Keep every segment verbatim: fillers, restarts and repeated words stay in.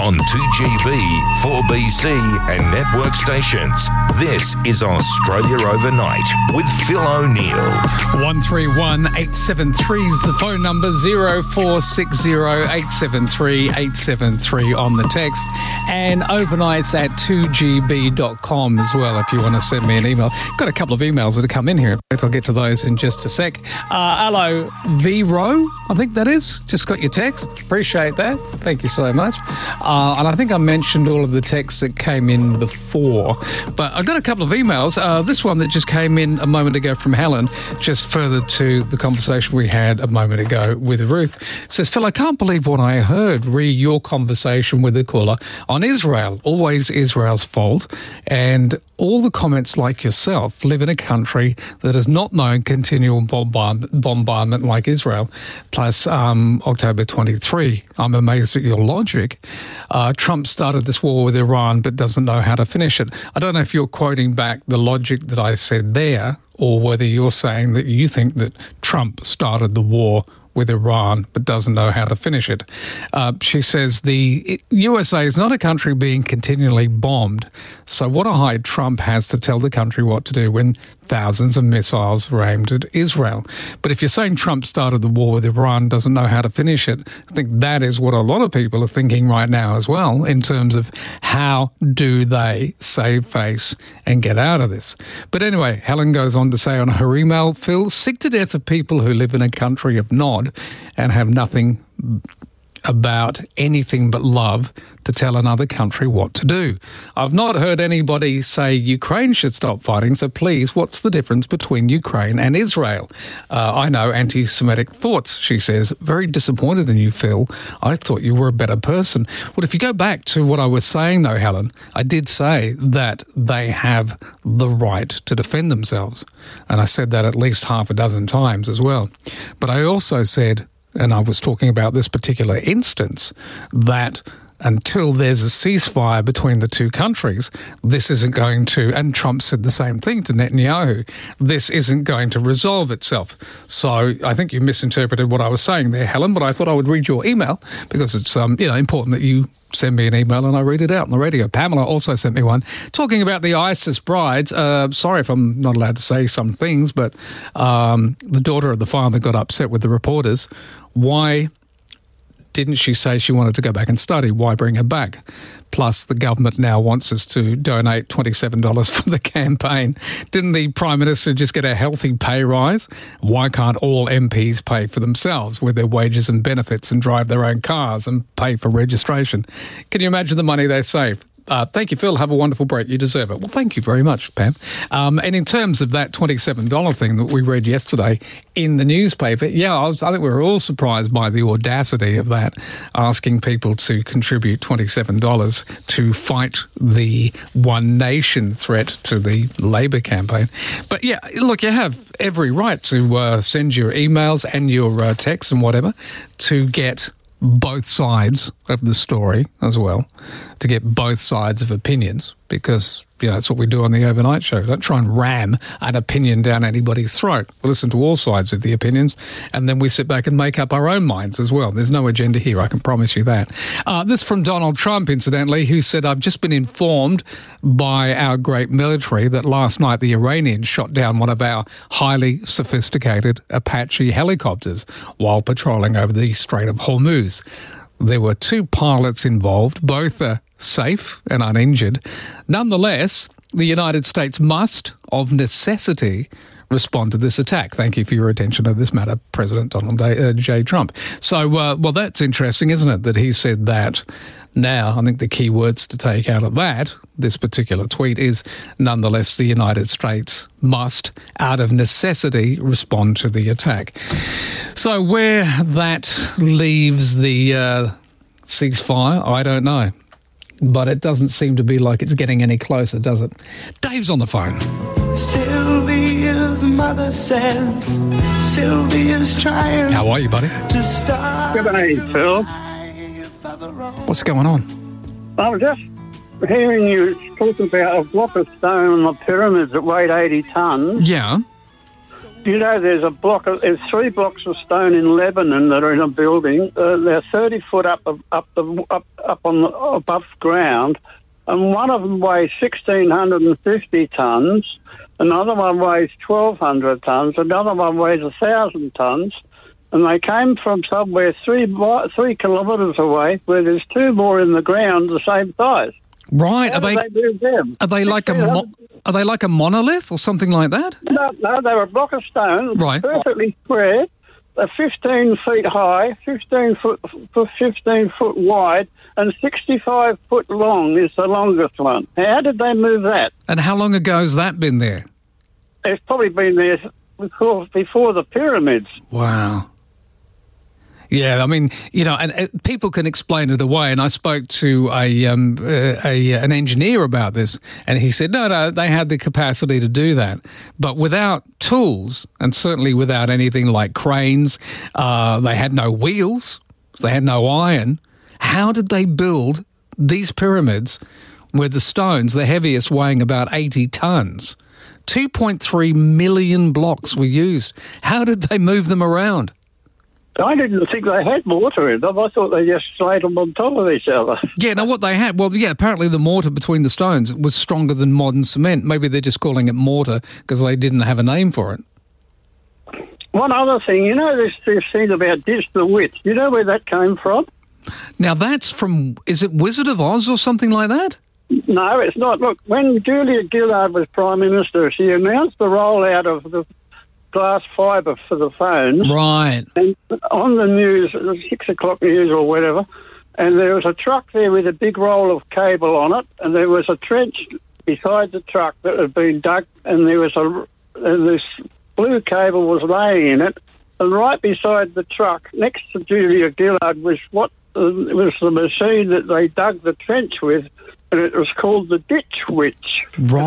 on two G B, four B C and network stations. This is Australia Overnight with Phil O'Neill. one three one, eight seven three is the phone number, zero four six zero, eight seven three, eight seven three on the text, and overnights at two G B dot com as well if you want to send me an email. Got a couple of emails that have come in here. I'll get to those in just a sec. Uh, hello, V-Ro, I think that is. Just got your text. Appreciate that. Thank you so much. Uh, and I think I mentioned all of the texts that came in before, but I got a couple of emails. Uh, this one that just came in a moment ago from Helen, just further to the conversation we had a moment ago with Ruth, says, Phil, I can't believe what I heard re your conversation with the caller on Israel. Always Israel's fault. And all the comments like yourself live in a country that has not known continual bombard- bombardment like Israel. Plus, um, October twenty-third, I'm amazed at your logic. Uh, Trump started this war with Iran but doesn't know how to finish it. I don't know if you're quoting back the logic that I said there or whether you're saying that you think that Trump started the war with Iran but doesn't know how to finish it. Uh, she says the U S A is not a country being continually bombed, so what a hide Trump has to tell the country what to do when thousands of missiles were aimed at Israel. But if you're saying Trump started the war with Iran, doesn't know how to finish it, I think that is what a lot of people are thinking right now as well, in terms of how do they save face and get out of this. But anyway, Helen goes on to say on her email, Phil, sick to death of people who live in a country of nod and have nothing about anything but love to tell another country what to do. I've not heard anybody say Ukraine should stop fighting, so please, what's the difference between Ukraine and Israel? Uh, I know anti-Semitic thoughts, she says. Very disappointed in you, Phil. I thought you were a better person. Well, if you go back to what I was saying, though, Helen, I did say that they have the right to defend themselves. And I said that at least half a dozen times as well. But I also said, and I was talking about this particular instance, that until there's a ceasefire between the two countries, this isn't going to, and Trump said the same thing to Netanyahu, this isn't going to resolve itself. So I think you misinterpreted what I was saying there, Helen, but I thought I would read your email because it's um, you know important that you send me an email and I read it out on the radio. Pamela also sent me one talking about the ISIS brides. Uh, sorry if I'm not allowed to say some things, but um, the daughter of the father got upset with the reporters. Why didn't she say she wanted to go back and study? Why bring her back? Plus, the government now wants us to donate twenty-seven dollars for the campaign. Didn't the Prime Minister just get a healthy pay rise? Why can't all M Ps pay for themselves with their wages and benefits and drive their own cars and pay for registration? Can you imagine the money they saved? Uh, thank you, Phil. Have a wonderful break. You deserve it. Well, thank you very much, Pam. Um, and in terms of that twenty-seven dollars thing that we read yesterday in the newspaper, yeah, I, was, I think we were all surprised by the audacity of that, asking people to contribute twenty-seven dollars to fight the One Nation threat to the Labor campaign. But yeah, look, you have every right to uh, send your emails and your uh, texts and whatever to get both sides of the story as well, to get both sides of opinions, because, you know, that's what we do on the overnight show. Don't try and ram an opinion down anybody's throat. We listen to all sides of the opinions, and then we sit back and make up our own minds as well. There's no agenda here, I can promise you that. Uh, this from Donald Trump, incidentally, who said, I've just been informed by our great military that last night the Iranians shot down one of our highly sophisticated Apache helicopters while patrolling over the Strait of Hormuz. There were two pilots involved, both are safe and uninjured. Nonetheless, the United States must, of necessity, respond to this attack. Thank you for your attention to this matter, President Donald J. Trump. So, uh, well, that's interesting, isn't it, that he said that. Now, I think the key words to take out of that, this particular tweet, is nonetheless the United States must, out of necessity, respond to the attack. So where that leaves the uh, ceasefire, I don't know. But it doesn't seem to be like it's getting any closer, does it? Dave's on the phone. Sylvia's mother says Sylvia's trying. How are you, buddy? To start. Good day, Phil. What's going on? I was just hearing you talking about a block of stone on the pyramids that weighed eighty tonnes. Yeah. you know, there's a block of, there's three blocks of stone in Lebanon that are in a building. Uh, they're thirty foot up, up the up up on the, above ground, and one of them weighs sixteen hundred and fifty tons. Another one weighs twelve hundred tons. Another one weighs a thousand tons. And they came from somewhere three mi- three kilometres away, where there's two more in the ground the same size. Right? How Are they, did they do them? are they like a mo- are they like a monolith or something like that? No, no, they were a block of stone, Right. perfectly square. They're fifteen feet high, fifteen foot, fifteen foot wide, and sixty-five foot long is the longest one. How did they move that? And how long ago has that been there? It's probably been there before, before the pyramids. Wow. Yeah, I mean, you know, and uh, people can explain it away. And I spoke to a, um, uh, a an engineer about this, and he said, no, no, they had the capacity to do that, but without tools, and certainly without anything like cranes, uh, they had no wheels, they had no iron. How did they build these pyramids with the stones, the heaviest weighing about eighty tons? two point three million blocks were used. How did they move them around? I didn't think they had mortar in them. I thought they just laid them on top of each other. Yeah, now what they had, well, yeah, apparently the mortar between the stones was stronger than modern cement. Maybe they're just calling it mortar because they didn't have a name for it. One other thing, you know this, this thing about Ditch the Witch, you know where that came from? Now that's from, is it Wizard of Oz or something like that? No, it's not. Look, when Julia Gillard was Prime Minister, she announced the rollout of the glass fibre for the phones. Right. And on the news, the six o'clock news or whatever, and there was a truck there with a big roll of cable on it, and there was a trench beside the truck that had been dug, and there was a and this blue cable was laying in it, and right beside the truck, next to Julia Gillard, was what uh, was the machine that they dug the trench with, and it was called the Ditch Witch.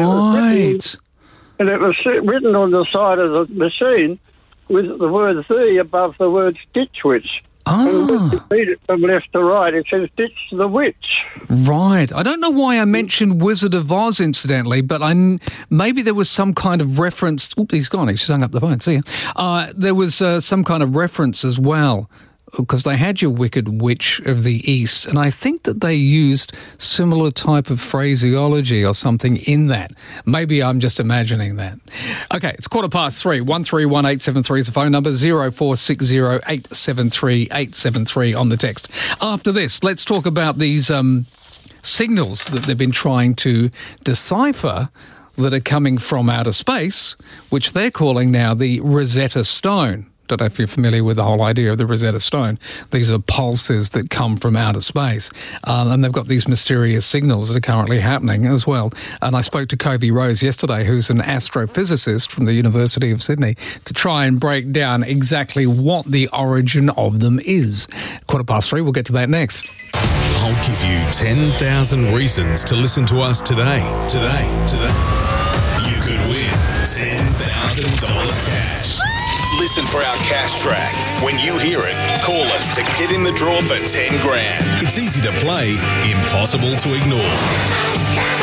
Right. And it was written on the side of the machine with the word "the" above the word "Ditch Witch." Ah. And when you read it from left to right, it says "Ditch the Witch." Right. I don't know why I mentioned Wizard of Oz, incidentally, but I kn- maybe there was some kind of reference. Oop, he's gone. He's hung up the phone. See ya. Uh, there was uh, some kind of reference as well, because they had your Wicked Witch of the East, and I think that they used similar type of phraseology or something in that. Maybe I'm just imagining that. Okay, it's quarter past three. one three one eight seven three is the phone number, zero four six zero eight seven three eight seven three on the text. After this, let's talk about these um, signals that they've been trying to decipher that are coming from outer space, which they're calling now the Rosetta Stone. Don't know if you're familiar with the whole idea of the Rosetta Stone. These are pulses that come from outer space. Um, and they've got these mysterious signals that are currently happening as well. And I spoke to Covey Rose yesterday, who's an astrophysicist from the University of Sydney, to try and break down exactly what the origin of them is. Quarter past three, we'll get to that next. I'll give you ten thousand reasons to listen to us today. Today. Today. You could win ten thousand dollars cash. Listen for our cash track. When you hear it, call us to get in the draw for ten grand. It's easy to play, impossible to ignore.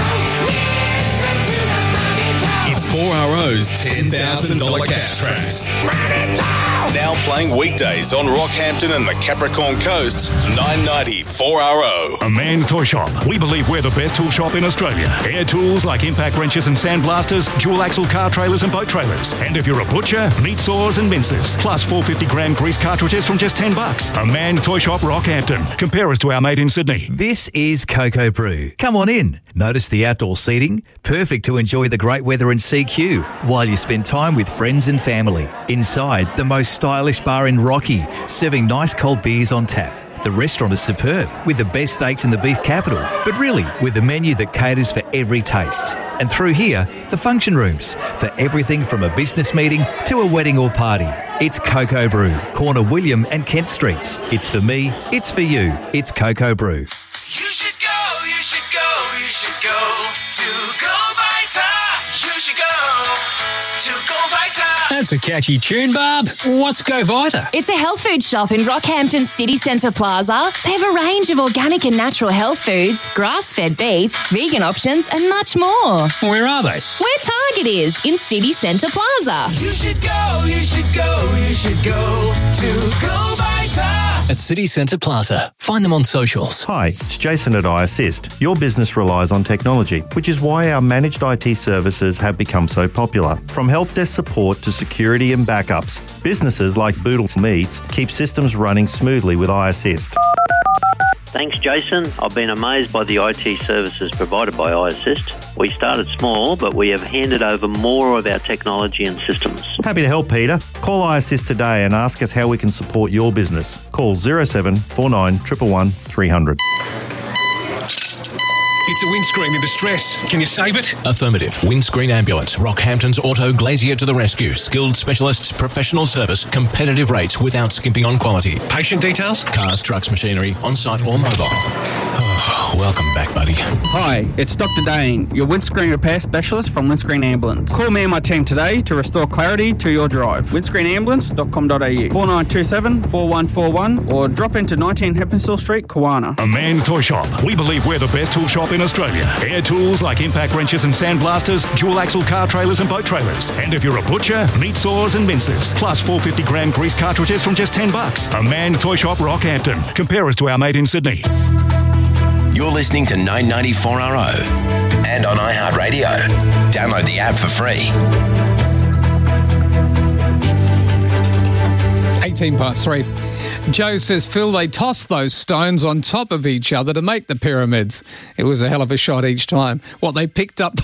It's four R O's ten thousand dollars cash tracks. Now playing weekdays on Rockhampton and the Capricorn Coast, nine ninety four R O. A Man's Toy Shop. We believe we're the best tool shop in Australia. Air tools like impact wrenches and sandblasters, dual axle car trailers and boat trailers. And if you're a butcher, meat saws and mincers. Plus four hundred fifty gram grease cartridges from just ten bucks. A Man's Toy Shop, Rockhampton. Compare us to our mate in Sydney. This is Cocoa Brew. Come on in. Notice the outdoor seating. Perfect to enjoy the great weather in C Q while you spend time with friends and family. Inside, the most stylish bar in Rocky, serving nice cold beers on tap. The restaurant is superb, with the best steaks in the beef capital, but really with a menu that caters for every taste. And through here, the function rooms, for everything from a business meeting to a wedding or party. It's Cocoa Brew, corner William and Kent Streets. It's for me, it's for you, it's Cocoa Brew. You should go, you should go, you should go to Go Vita. You should go to Go Vita. That's a catchy tune, Barb. What's Go Vita? It's a health food shop in Rockhampton City Centre Plaza. They have a range of organic and natural health foods, grass-fed beef, vegan options and much more. Where are they? Where Target is, in City Centre Plaza. You should go, you should go, you should go to Go Vita. At City Centre Plaza. Find them on socials. Hi, it's Jason at iAssist. Your business relies on technology, which is why our managed I T services have become so popular. From help desk support to security and backups, businesses like Boodle Meats keep systems running smoothly with iAssist. Thanks, Jason. I've been amazed by the I T services provided by iAssist. We started small, but we have handed over more of our technology and systems. Happy to help, Peter. Call iAssist today and ask us how we can support your business. Call zero seven four nine one one one three hundred. It's a windscreen in distress. Can you save it? Affirmative. Windscreen Ambulance. Rockhampton's Auto Glazier to the rescue. Skilled specialists, professional service, competitive rates without skimping on quality. Patient details? Cars, trucks, machinery, on-site or mobile. Oh, welcome back, buddy. Hi, it's Doctor Dane, your windscreen repair specialist from Windscreen Ambulance. Call me and my team today to restore clarity to your drive. windscreen ambulance dot com dot a u, four nine two seven, four one four one, or drop into nineteen Heppenstall Street, Kawana. A man's toy shop. We believe we're the best tool shop in Australia. Air tools like impact wrenches and sandblasters, dual axle car trailers and boat trailers. And if you're a butcher, meat saws and mincers. Plus four hundred fifty gram grease cartridges from just ten bucks. A man's toy shop, Rockhampton. Compare us to our mate in Sydney. You're listening to nine ninety-four R O and on iHeartRadio. Download the app for free. eighteen past three. Joe says, Phil, they tossed those stones on top of each other to make the pyramids. It was a hell of a shot each time. What, they picked up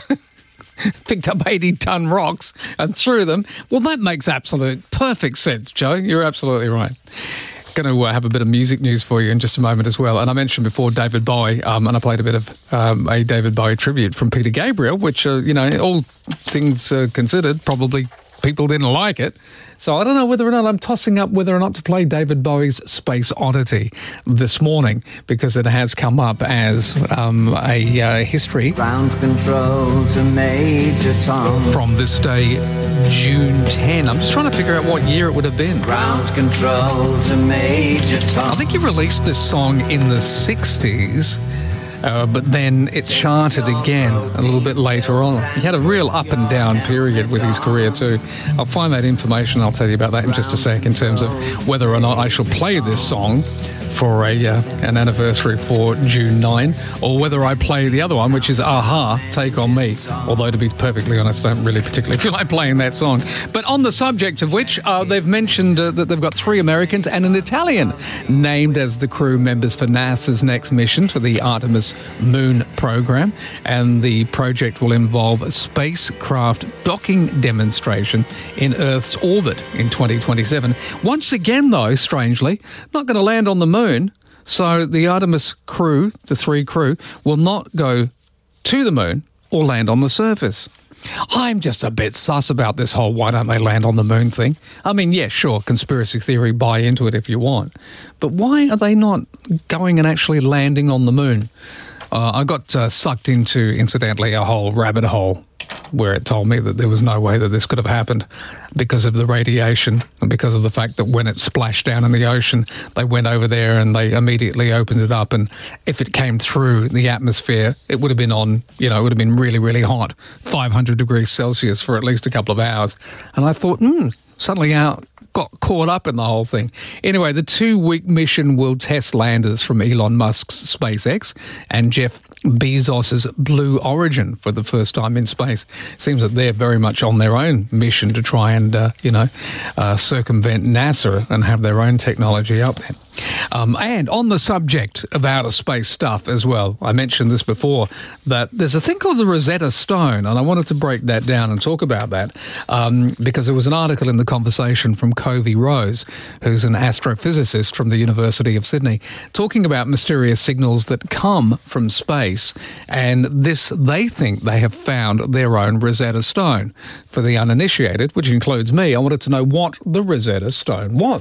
picked up eighty-ton rocks and threw them? Well, that makes absolute perfect sense, Joe. You're absolutely right. Going to uh, have a bit of music news for you in just a moment as well. And I mentioned before David Bowie, um, and I played a bit of um, a David Bowie tribute from Peter Gabriel, which, uh, you know, all things uh, considered, probably people didn't like it. So I don't know whether or not I'm tossing up whether or not to play David Bowie's Space Oddity this morning, because it has come up as um, a uh, history. Ground control to Major Tom. From this day, June tenth. I'm just trying to figure out what year it would have been. Ground control to Major Tom. I think he released this song in the sixties. Uh, but then it charted again a little bit later on. He had a real up and down period with his career too. I'll find that information. I'll tell you about that in just a sec in terms of whether or not I shall play this song for a uh, an anniversary for June ninth, or whether I play the other one, which is Aha, Take On Me. Although, to be perfectly honest, I don't really particularly feel like playing that song. But on the subject of which, uh, they've mentioned uh, that they've got three Americans and an Italian named as the crew members for NASA's next mission to the Artemis moon program. And the project will involve a spacecraft docking demonstration in Earth's orbit in twenty twenty-seven. Once again, though, strangely, not going to land on the moon. So the Artemis crew, the three crew, will not go to the moon or land on the surface. I'm just a bit sus about this whole why don't they land on the moon thing. I mean, yeah, sure, conspiracy theory, buy into it if you want. But why are they not going and actually landing on the moon? Uh, I got uh, sucked into, incidentally, a whole rabbit hole where it told me that there was no way that this could have happened because of the radiation and because of the fact that when it splashed down in the ocean, they went over there and they immediately opened it up. And if it came through the atmosphere, it would have been on, you know, it would have been really, really hot, five hundred degrees Celsius for at least a couple of hours. And I thought, hmm, suddenly out. Got caught up in the whole thing. Anyway, the two-week mission will test landers from Elon Musk's SpaceX and Jeff Bezos's Blue Origin for the first time in space. Seems that they're very much on their own mission to try and, uh, you know, uh, circumvent NASA and have their own technology up there. Um, and on the subject of outer space stuff as well, I mentioned this before, that there's a thing called the Rosetta Stone, and I wanted to break that down and talk about that um, because there was an article in The Conversation from Covey Rose, who's an astrophysicist from the University of Sydney, talking about mysterious signals that come from space, and this, they think they have found their own Rosetta Stone. For the uninitiated, which includes me, I wanted to know what the Rosetta Stone was.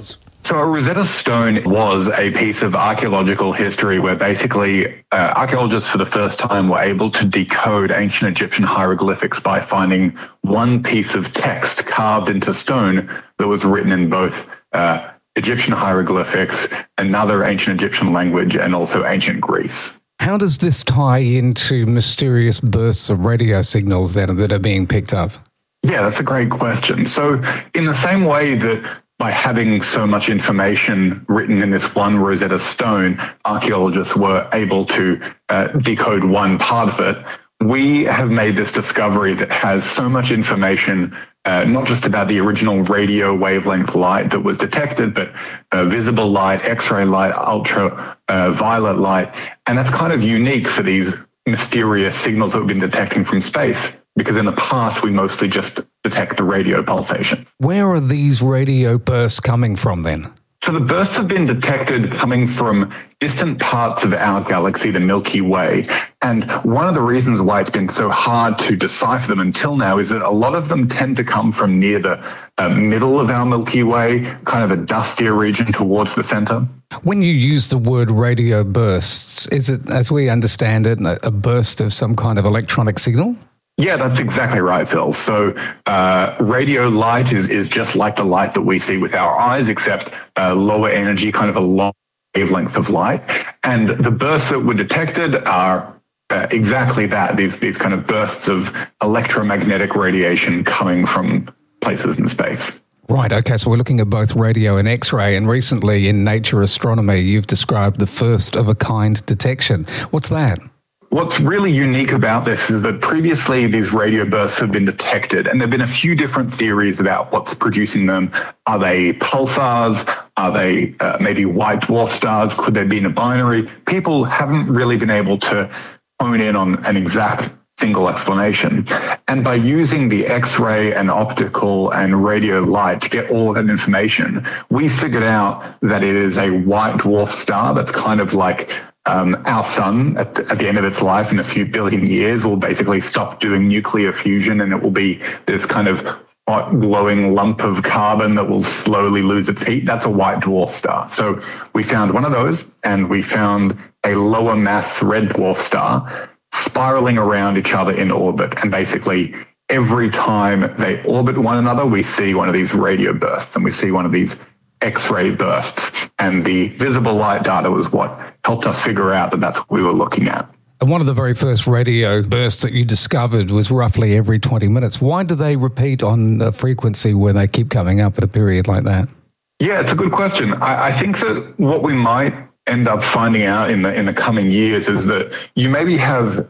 So a Rosetta Stone was a piece of archaeological history where basically uh, archaeologists for the first time were able to decode ancient Egyptian hieroglyphics by finding one piece of text carved into stone that was written in both uh, Egyptian hieroglyphics, another ancient Egyptian language, and also ancient Greece. How does this tie into mysterious bursts of radio signals that are, that are being picked up? Yeah, that's a great question. So in the same way that by having so much information written in this one Rosetta Stone, archaeologists were able to uh, decode one part of it, we have made this discovery that has so much information, uh, not just about the original radio wavelength light that was detected, but uh, visible light, X-ray light, ultraviolet uh, light. And that's kind of unique for these mysterious signals that we've been detecting from space, because in the past we mostly just detect the radio pulsation. Where are these radio bursts coming from then? So the bursts have been detected coming from distant parts of our galaxy, the Milky Way. And one of the reasons why it's been so hard to decipher them until now is that a lot of them tend to come from near the uh, middle of our Milky Way, kind of a dustier region towards the center. When you use the word radio bursts, is it, as we understand it, a burst of some kind of electronic signal? Yeah, that's exactly right, Phil. So uh, radio light is, is just like the light that we see with our eyes, except uh, lower energy, kind of a long wavelength of light. And the bursts that were detected are uh, exactly that, these, these kind of bursts of electromagnetic radiation coming from places in space. Right, okay, so we're looking at both radio and X-ray, and recently in Nature Astronomy, you've described the first of a kind detection. What's that? What's really unique about this is that previously these radio bursts have been detected, and there have been a few different theories about what's producing them. Are they pulsars? Are they uh, maybe white dwarf stars? Could they be in a binary? People haven't really been able to hone in on an exact single explanation. And by using the X-ray and optical and radio light to get all of that information, we figured out that it is a white dwarf star that's kind of like Um, our sun, at the, at the end of its life in a few billion years, will basically stop doing nuclear fusion, and it will be this kind of hot, glowing lump of carbon that will slowly lose its heat. That's a white dwarf star. So we found one of those, and we found a lower mass red dwarf star spiraling around each other in orbit. And basically, every time they orbit one another, we see one of these radio bursts, and we see one of these X-ray bursts, and the visible light data was what helped us figure out that that's what we were looking at. And one of the very first radio bursts that you discovered was roughly every twenty minutes. Why do they repeat on a frequency where they keep coming up at a period like that? Yeah, it's a good question. I, I think that what we might end up finding out in the in the coming years is that you maybe have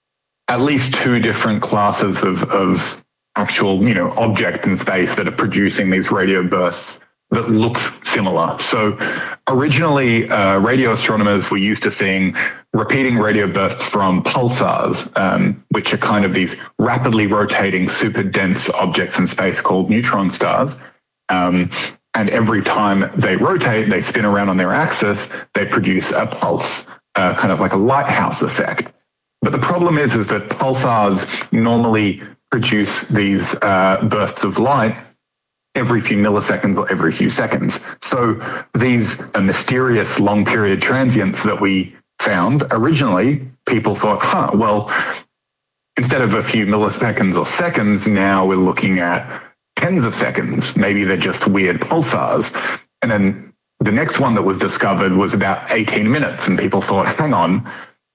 at least two different classes of, of actual, you know, objects in space that are producing these radio bursts that look similar. So originally, uh, radio astronomers were used to seeing repeating radio bursts from pulsars, um, which are kind of these rapidly rotating super dense objects in space called neutron stars. Um, and every time they rotate, they spin around on their axis, they produce a pulse, uh, kind of like a lighthouse effect. But the problem is, is that pulsars normally produce these uh, bursts of light every few milliseconds or every few seconds. So these uh, mysterious long period transients that we found, originally people thought, huh, well, instead of a few milliseconds or seconds, now we're looking at tens of seconds. Maybe they're just weird pulsars. And then the next one that was discovered was about eighteen minutes, and people thought, hang on,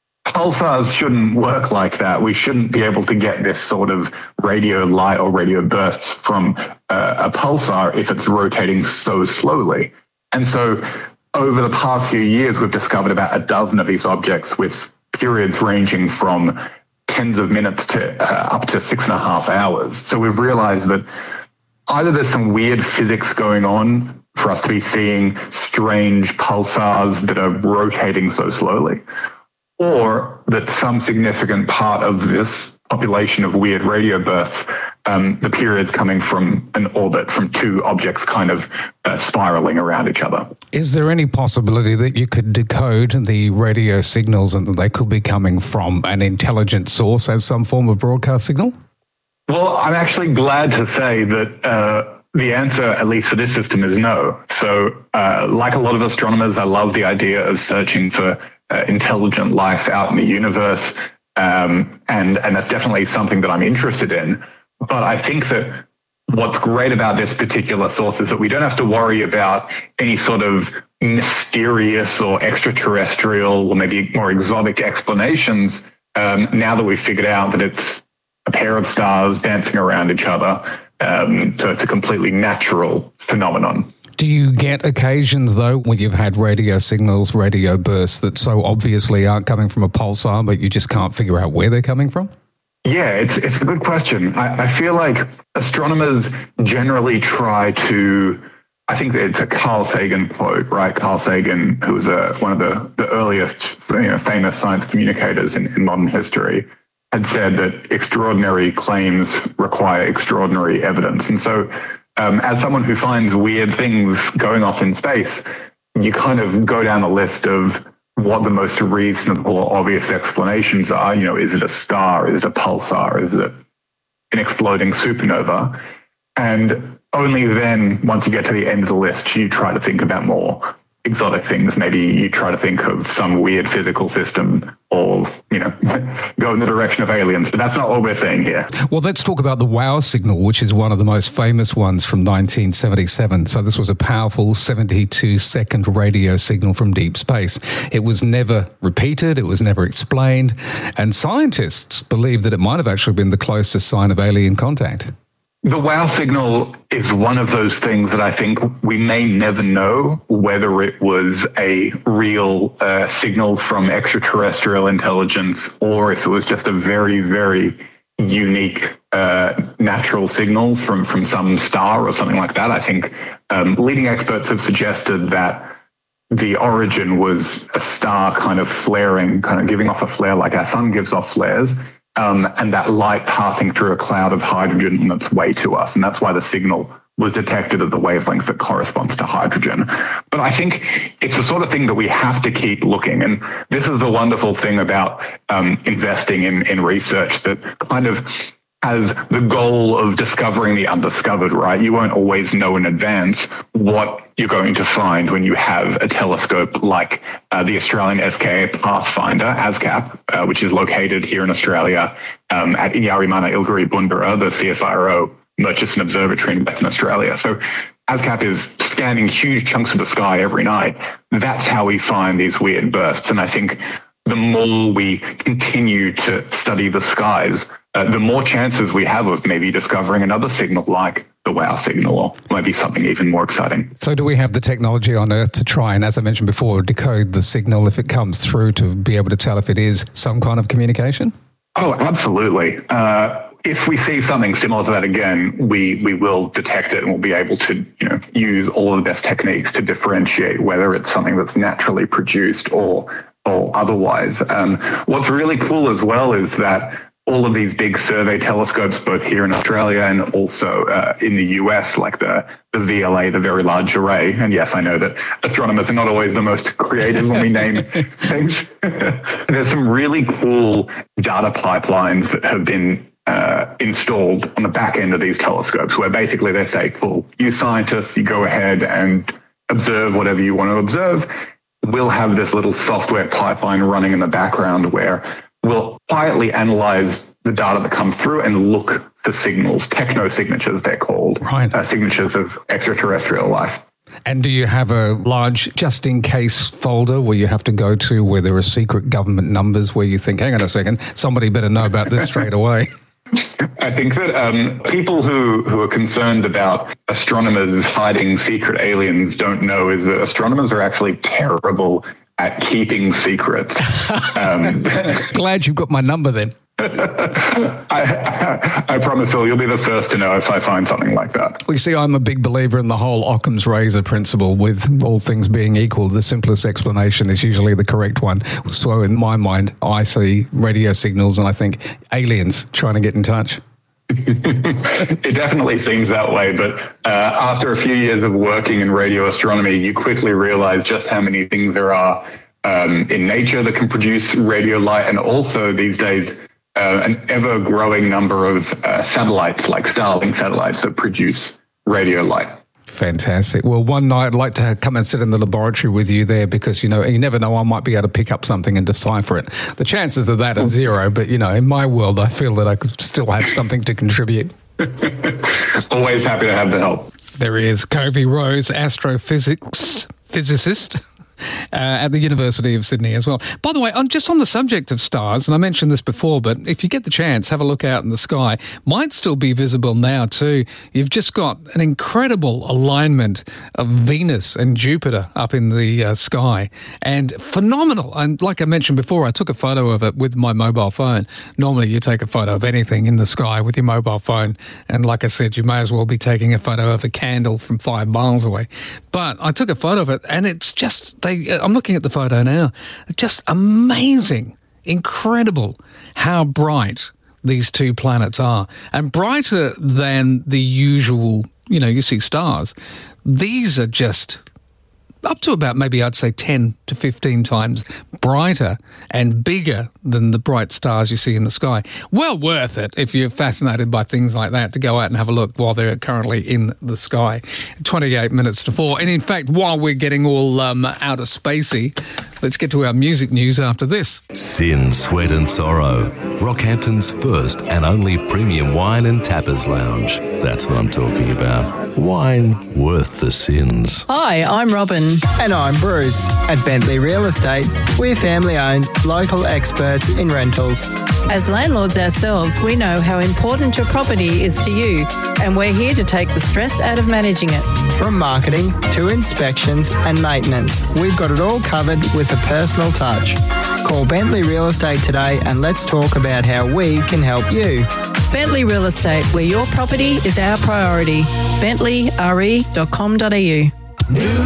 pulsars shouldn't work like that. We shouldn't be able to get this sort of radio light or radio bursts from uh, a pulsar if it's rotating so slowly. And so over the past few years, we've discovered about a dozen of these objects with periods ranging from tens of minutes to uh, up to six and a half hours. So we've realized that either there's some weird physics going on for us to be seeing strange pulsars that are rotating so slowly, or that some significant part of this population of weird radio bursts, um, the periods coming from an orbit, from two objects kind of uh, spiraling around each other. Is there any possibility that you could decode the radio signals and that they could be coming from an intelligent source as some form of broadcast signal? Well, I'm actually glad to say that uh, the answer, at least for this system, is no. So, uh, like a lot of astronomers, I love the idea of searching for uh, intelligent life out in the universe, um, and and that's definitely something that I'm interested in. But I think that what's great about this particular source is that we don't have to worry about any sort of mysterious or extraterrestrial or maybe more exotic explanations um, now that we've figured out that it's a pair of stars dancing around each other. Um, so it's a completely natural phenomenon. Do you get occasions, though, when you've had radio signals, radio bursts that so obviously aren't coming from a pulsar, but you just can't figure out where they're coming from? Yeah, it's it's a good question. I, I feel like astronomers generally try to, I think it's a Carl Sagan quote, right? Carl Sagan, who was a, one of the, the earliest you know, famous science communicators in, in modern history, had said that extraordinary claims require extraordinary evidence. And so um, as someone who finds weird things going off in space, you kind of go down the list of what the most reasonable or obvious explanations are. You know, is it a star? Is it a pulsar? Is it an exploding supernova? And only then, once you get to the end of the list, you try to think about more exotic things. Maybe you try to think of some weird physical system or, you know, go in the direction of aliens. But that's not what we're saying here. Well, let's talk about the WOW signal, which is one of the most famous ones from nineteen seventy-seven. So this was a powerful seventy-two second radio signal from deep space. It was never repeated. It was never explained. And scientists believe that it might have actually been the closest sign of alien contact. The WOW signal is one of those things that I think we may never know whether it was a real uh, signal from extraterrestrial intelligence or if it was just a very, very unique uh, natural signal from, from some star or something like that. I think um, leading experts have suggested that the origin was a star kind of flaring, kind of giving off a flare like our sun gives off flares. Um, and that light passing through a cloud of hydrogen on its way to us. And that's why the signal was detected at the wavelength that corresponds to hydrogen. But I think it's the sort of thing that we have to keep looking. And this is the wonderful thing about um, investing in, in research that kind of has the goal of discovering the undiscovered, right? You won't always know in advance what you're going to find when you have a telescope like uh, the Australian S K A Pathfinder, ASCAP, uh, which is located here in Australia um, at Inyarimana Ilgari Bundara, the C S I R O Murchison Observatory in Western Australia. So ASCAP is scanning huge chunks of the sky every night. That's how we find these weird bursts. And I think the more we continue to study the skies, Uh, the more chances we have of maybe discovering another signal like the WOW signal, or maybe something even more exciting. So do we have the technology on Earth to try and, as I mentioned before, decode the signal if it comes through to be able to tell if it is some kind of communication? Oh, absolutely. Uh, if we see something similar to that again, we, we will detect it and we'll be able to, you know, use all of the best techniques to differentiate whether it's something that's naturally produced or, or otherwise. Um, what's really cool as well is that all of these big survey telescopes, both here in Australia and also uh, in the U S, like the, the V L A, the Very Large Array. And yes, I know that astronomers are not always the most creative when we name things. There's some really cool data pipelines that have been uh, installed on the back end of these telescopes, where basically they say, cool, you scientists, you go ahead and observe whatever you want to observe. We'll have this little software pipeline running in the background where we'll quietly analyze the data that comes through and look for signals, techno-signatures they're called, right. uh, signatures of extraterrestrial life. And do you have a large just-in-case folder where you have to go to where there are secret government numbers where you think, hang on a second, somebody better know about this straight away? I think that um, people who, who are concerned about astronomers hiding secret aliens don't know is that astronomers are actually terrible at keeping secrets. Um, Glad you got my number then. I, I, I promise, Phil, you'll be the first to know if I find something like that. Well, you see, I'm a big believer in the whole Occam's razor principle. With all things being equal, the simplest explanation is usually the correct one. So in my mind, I see radio signals and I think aliens trying to get in touch. It definitely seems that way, but uh, after a few years of working in radio astronomy, you quickly realize just how many things there are um, in nature that can produce radio light, and also these days uh, an ever-growing number of uh, satellites, like Starlink satellites, that produce radio light. Fantastic. Well, one night I'd like to come and sit in the laboratory with you there because, you know, you never know, I might be able to pick up something and decipher it. The chances of that are zero, but, you know, in my world, I feel that I could still have something to contribute. Always happy to have the help. There he is, Covey Rose, astrophysics physicist. Uh, at the University of Sydney as well. By the way, on, just on the subject of stars, and I mentioned this before, but if you get the chance, have a look out in the sky. Might still be visible now too. You've just got an incredible alignment of Venus and Jupiter up in the uh, sky, and phenomenal. And like I mentioned before, I took a photo of it with my mobile phone. Normally you take a photo of anything in the sky with your mobile phone, and like I said, you may as well be taking a photo of a candle from five miles away. But I took a photo of it, and it's just... They, I'm looking at the photo now. Just amazing, incredible how bright these two planets are. And brighter than the usual, you know, you see stars. These are just up to about maybe I'd say ten to fifteen times brighter and bigger than the bright stars you see in the sky. Well worth it if you're fascinated by things like that to go out and have a look while they're currently in the sky. twenty-eight minutes to four. And in fact, while we're getting all um, outer spacey, let's get to our music news after this. Sin, Sweat and Sorrow. Rockhampton's first and only premium wine and tappers lounge. That's what I'm talking about. Wine worth the sins. Hi, I'm Robin. And I'm Bruce. At Bentley Real Estate, we're family-owned, local experts in rentals. As landlords ourselves, we know how important your property is to you, and we're here to take the stress out of managing it. From marketing to inspections and maintenance, we've got it all covered with a personal touch. Call Bentley Real Estate today and let's talk about how we can help you. Bentley Real Estate, where your property is our priority. bentley r e dot com dot a u.